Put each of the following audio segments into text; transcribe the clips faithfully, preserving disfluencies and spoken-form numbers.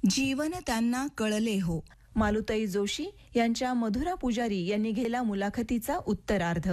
जीवन त्यांना कळले हो. मालुताई जोशी यांच्या मधुरा पुजारी यांनी घेतला मुलाखतीचा उत्तरार्ध.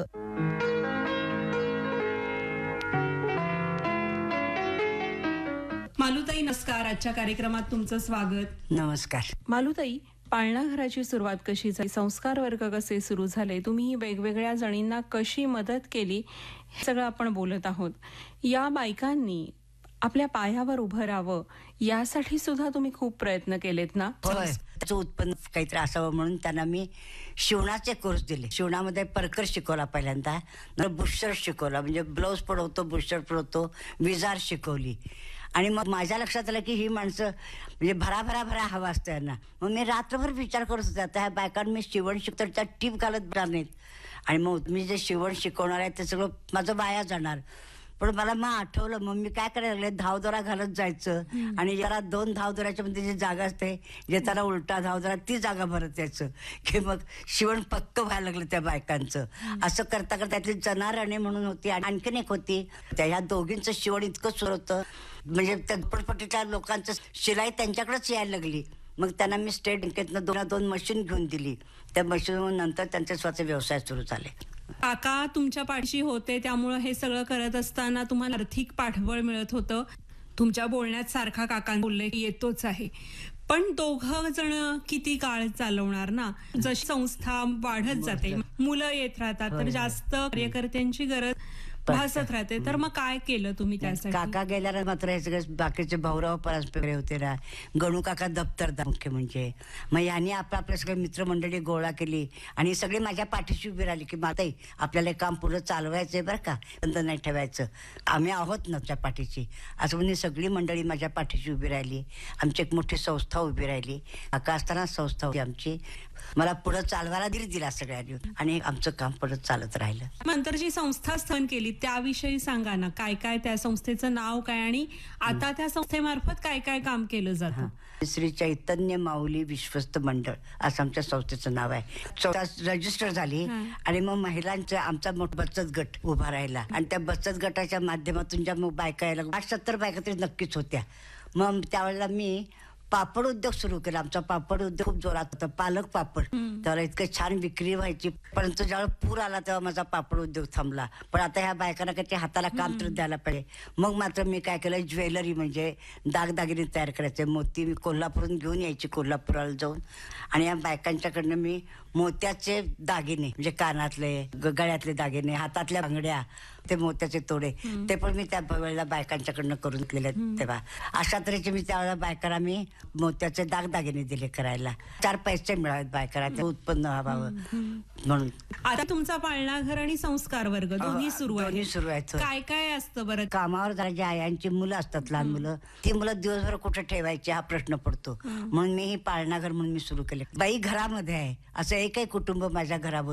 मालुताई नमस्कार. आजच्या कार्यक्रमात तुमचं स्वागत. नमस्कार. मालुताई, पाळणा घराची सुरुवात कशी झाली, संस्कार वर्ग कसे सुरू झाले, तुम्ही वेगवेगळ्या जणींना कशी मदत केली, हे सगळं आपण बोलत आहोत. या बायकांनी आपल्या पायावर उभं राहावं यासाठी सुद्धा तुम्ही खूप प्रयत्न केलेत ना? होय, त्याचं उत्पन्न काहीतरी असावं म्हणून त्यांना मी शिवणाचे कोर्स दिले. शिवणामध्ये परकर शिकवला पहिल्यांदा, नंतर बुशर्ट शिकवला, म्हणजे ब्लाऊज पडवतो, बुशर्ट पडवतो, विजार शिकवली. आणि मग माझ्या लक्षात आलं की ही माणसं म्हणजे भराभरा भरा हवा असतं यांना. मग मी रात्रभर विचार करत होते, आता ह्या बायकांना मी शिवण शिकतो त्या टीप घालत जाणार नाहीत, आणि मग मी जे शिवण शिकवणार आहे ते सगळं माझं वाया जाणार. पण मला मग आठवलं, मग मी काय करायला लागले, धावदोरा घालत जायचं आणि जरा दोन धावदोऱ्याच्या मध्ये जी जागा असते, जे त्याला उलटा धावदोरा ती जागा भरत यायचं की मग शिवण पक्क व्हायला लागलं त्या बायकांचं. असं करता करता त्यातली जनाराणे म्हणून होती आणि आणखीन एक होती, त्या ह्या दोघींचं शिवण इतकं सुरू होतं, म्हणजे त्या झोपडपट्टीच्या लोकांचं शिलाई त्यांच्याकडेच यायला लागली. मग त्यांना मी स्टेट बँकेतनं दोन दोन मशीन घेऊन दिली. त्या मशीन नंतर त्यांचे स्वतः व्यवसाय सुरू झाले. काका तुमच्या पाठीशी होते, त्यामुळे हे सगळं करत असताना तुम्हाला आर्थिक पाठबळ मिळत होतं. तुमच्या बोलण्यात सारखा काका बोलले येतोच आहे, पण दोघं जण किती काळ चालवणार ना? जशी संस्था वाढत जाते, मुलं येत राहतात, तर जास्त कार्यकर्त्यांची गरज भासत राहते. तर मग काय केलं तुम्ही त्यासाठी? काका गेल्यावर मात्र हे सगळे बाकीचे भाऊराव परांजपे होते ना, गणू काका दप्तरदार मुख्य म्हणजे, मग यांनी आपल्या सगळे मित्रमंडळी गोळा केली आणि सगळे माझ्या पाठीशी उभी राहिली की माताई आपल्याला हे काम पुढे चालवायचंय बरं का, बंद नाही ठेवायचं, आम्ही आहोत ना तुझ्या पाठीशी. असं म्हणजे सगळी मंडळी माझ्या पाठीशी उभी राहिली. आमची एक मोठी संस्था उभी राहिली. काका असताना संस्था होती आमची. मला पुढे चालवायला दिली दिला सगळ्यांनी आणि आमचं काम पुढे चालत राहिलं. नंतर जी संस्था स्थापन केली त्याविषयी सांगा ना, काय काय त्या संस्थेचं नाव काय आणि आता त्या संस्थेमार्फत काय काय काम केलं जातं? श्री चैतन्य माऊली विश्वस्त मंडळ असं आमच्या संस्थेचं नाव आहे. संस्था रजिस्टर झाली आणि मग महिलांचा आमचा मोठा बचत गट उभा राहिला आणि त्या बचत गटाच्या माध्यमातून ज्या मग बायका यायला आठ सत्तर बायका तरी नक्कीच होत्या. मग त्यावेळेला मी पापड उद्योग सुरू केला. आमचा पापड उद्योग खूप जोरात होता, पालक पापड. त्याला इतकं छान विक्री व्हायची, परंतु ज्यावेळेस पूर आला तेव्हा माझा पापड उद्योग थांबला. पण आता ह्या बायकांना काही हाताला काम तर द्यायला पाहिजे. मग मात्र मी काय केलं, ज्वेलरी म्हणजे दागदागिने तयार करायचे. मोती मी कोल्हापूरून घेऊन यायची, कोल्हापुराला जाऊन, आणि या बायकांच्याकडनं मी मोत्याचे दागिने म्हणजे कानातले, गळ्यातले दागिने, हातातल्या बांगड्या, ते मोत्याचे तोडे, ते पण मी त्या वेळेला बायकांच्याकडनं करून घेतलेले. तेव्हा अशा तऱ्हेचे मी त्यावेळेला बायकांना मी मोत्याचे दागदागिने दिले करायला. चार पैसे मिळावेत बायकांना, ते उत्पन्न व्हावं म्हणून. आता तुमचा पाळणा घर आणि संस्कार वर्ग दोन्ही सुरू आहे. दोन्ही सुरू आहेत. काय काय असतं बरं? कामावर जरा ज्या आयांची मुलं असतात, लहान मुलं, ती मुलं दिवसभर कुठे ठेवायची हा प्रश्न पडतो. म्हणून मी ही पाळणा घर म्हणून मी सुरू केले. बाई घरामध्ये आहे असं एकही कुटुंब माझ्या घराबरोबर